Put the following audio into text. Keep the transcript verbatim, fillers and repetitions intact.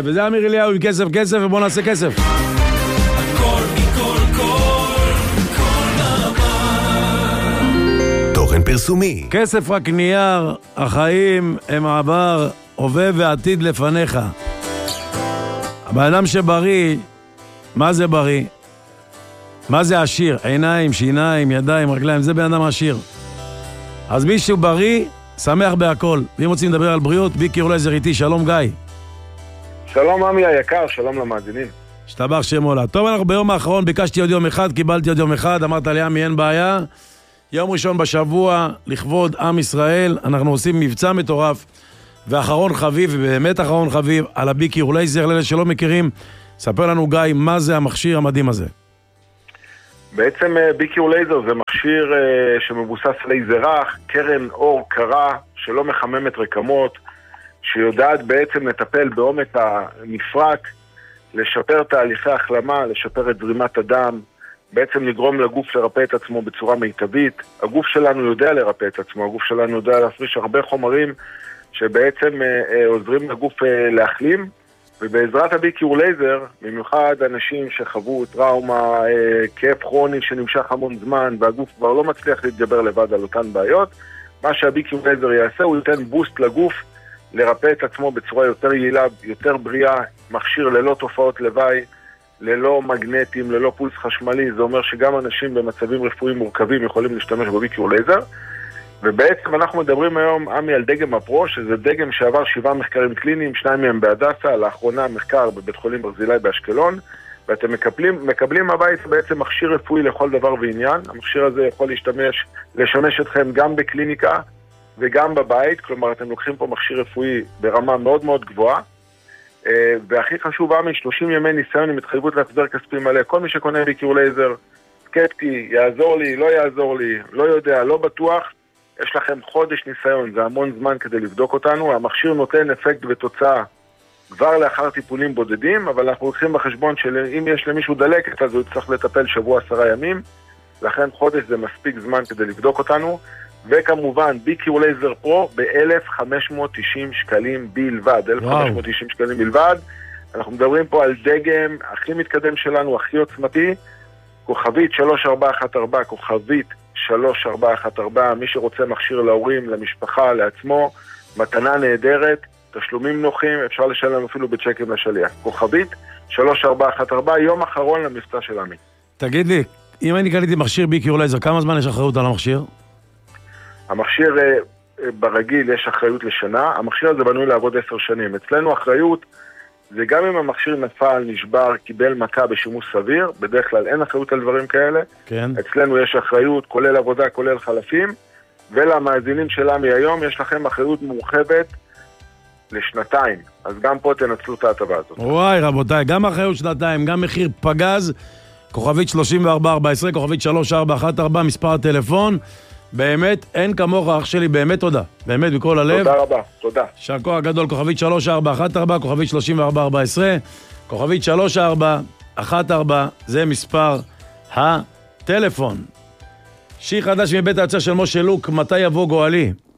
וזה אמיר אליהו עם כסף כסף, ובואו נעשה כסף. הכל מכל כל, כל נעמה. תוכן פרסומי. כסף רק נייר, החיים הם עבר, הווה ועתיד לפניך. הבאדם שבריא, מה זה בריא? מה זה עשיר? עיניים, שיניים, ידיים, רגליים, זה בן אדם עשיר. אז מישהו בריא, שמח בהכל. ואם רוצים לדבר על בריאות, ביקי אורלייזר איתי, שלום גיא. שלום עמי היקר, שלום למאזינים. שתבח שם עולה. טוב, אנחנו ביום האחרון, ביקשתי עוד יום אחד, קיבלתי עוד יום אחד, אמרת לי, עמי, אין בעיה. יום ראשון בשבוע, לכבוד עם ישראל, אנחנו עושים מבצע מטורף, ואחרון חביב, ובאמת אחרון חביב, על הביקי אורלייזר, לאלה שלא מכירים, ספר לנו גיא, מה זה המכשיר המדהים הזה? בעצם ביקי אורלייזר זה מכשיר שמבוסס על לייזר רך, קרן אור קרה, שלא מחממת רקמות, שיודעת בעצם לטפל בעומק המפרק, לשפר תהליכי החלמה, לשפר את זרימת הדם, בעצם לגרום לגוף לרפא את עצמו בצורה מיטבית. הגוף שלנו יודע לרפא את עצמו, הגוף שלנו יודע להפריש הרבה חומרים שבעצם אה, עוזרים לגוף אה, להחלים, ובעזרת הביקי אורלייזר, במיוחד אנשים שחוו טראומה, אה, כאב כרוני שנמשך המון זמן, והגוף כבר לא מצליח להתגבר לבד על אותן בעיות, מה שהביקי אורלייזר יעשה, הוא ייתן בוסט לגוף, לרפא את עצמו בצורה יותר יעילה, יותר בריאה, מכשיר ללא תופעות לוואי, ללא מגנטים, ללא פולס חשמלי. זה אומר שגם אנשים במצבים רפואיים מורכבים יכולים להשתמש בביקי אורלייזר. ובעצם אנחנו מדברים היום, עמי, על דגם הפרו, שזה דגם שעבר שבעה מחקרים קליניים, שניים מהם בהדסה, לאחרונה מחקר בבית חולים ברזילי באשקלון, ואתם מקבלים, מקבלים הבית בעצם מכשיר רפואי לכל דבר ועניין. המכשיר הזה יכול להשתמש, לשמש אתכם גם בקליניקה, וגם בבית, כלומר אתם לוקחים פה מכשיר רפואי ברמה מאוד מאוד גבוהה, והכי חשוב, עמי, שלושים ימי ניסיון עם התחייבות להחזר כספי מלא. כל מי שקונה ביקי אורלייזר, סקפטי, יעזור לי, לא יעזור לי, לא יודע, לא בטוח, יש לכם חודש ניסיון, זה המון זמן כדי לבדוק אותנו. המכשיר נותן אפקט ותוצאה כבר לאחר טיפולים בודדים, אבל אנחנו לוקחים בחשבון שאם יש למישהו דלקת, אז הוא צריך לטפל שבוע עשרה ימים, לכן חודש זה מספיק זמן כדי לבדוק אותנו. וכמובן, ביקי אורלייזר פרו ב-אלף חמש מאות תשעים שקלים בלבד. אלף חמש מאות תשעים שקלים בלבד. אנחנו מדברים פה על דגם הכי מתקדם שלנו, הכי עוצמתי, כוכבית שלוש ארבע אחת ארבע, כוכבית שלוש ארבע אחת ארבע, מי שרוצה מכשיר להורים, למשפחה, לעצמו, מתנה נהדרת, תשלומים נוחים, אפשר לשלם אפילו בצ'קים לשליח. כוכבית שלוש ארבע אחת ארבע, יום אחרון למבצע של עמי. תגיד לי, אם אני קניתי מכשיר ביקי אורלייזר, כמה זמן יש אחריות על המכשיר? המכשיר ברגיל יש אחריות לשנה, המכשיר הזה בנוי לעבוד עשר שנים. אצלנו אחריות זה גם אם המכשיר נפל, נשבר, קיבל מכה בשימוש סביר, בדרך כלל אין אחריות על דברים כאלה. כן. אצלנו יש אחריות כולל עבודה, כולל חלפים, ולמאזינים שלנו היום יש לכם אחריות מורחבת לשנתיים. אז גם פה תנצלו את ההטבה הזאת. וואי רבותיי, גם אחריות שנתיים, גם מחיר פגז, כוכבית שלושים וארבע ארבע עשרה, כוכבית שלוש ארבע אחת ארבע, מספר הטלפון. באמת, אין כמוך אח שלי, באמת תודה. באמת, בכל הלב. תודה רבה, תודה. שעקו הגדול, כוכבית שלוש ארבע אחת ארבע, כוכבית שלושים וארבע ארבע עשרה, כוכבית שלוש ארבע אחת ארבע, זה מספר הטלפון. שיר חדש מבית היוצר של משה לוק, מתי יבוא גואלי?